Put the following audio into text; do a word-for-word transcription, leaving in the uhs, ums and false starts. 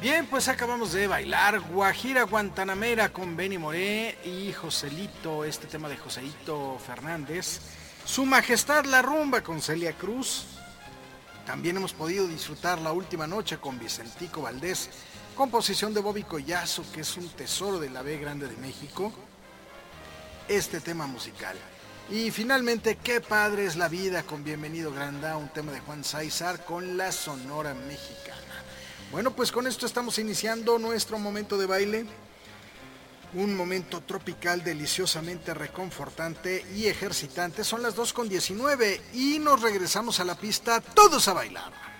Bien, pues acabamos de bailar Guajira Guantanamera con Benny Moré y Joselito, este tema de Joselito Fernández. Su Majestad la Rumba con Celia Cruz. También hemos podido disfrutar La Última Noche con Vicentico Valdés, composición de Bobby Collazo, que es un tesoro de la B Grande de México, este tema musical. Y finalmente, Qué padre es la vida con Bienvenido Granda, un tema de Juan Sáizar con la Sonora Mexicana. Bueno, pues con esto estamos iniciando nuestro momento de baile, un momento tropical deliciosamente reconfortante y ejercitante. Son las dos con diecinueve y nos regresamos a la pista, todos a bailar.